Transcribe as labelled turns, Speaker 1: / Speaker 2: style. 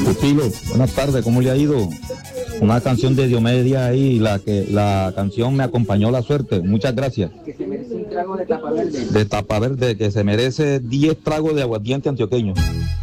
Speaker 1: Pupilo, buenas tardes, ¿cómo le ha ido? Una canción de Diomedes Díaz ahí, la canción Me acompañó la suerte, muchas gracias.
Speaker 2: Que se merece un trago de tapa verde.
Speaker 1: De tapa verde, que se merece 10 tragos de aguardiente antioqueño.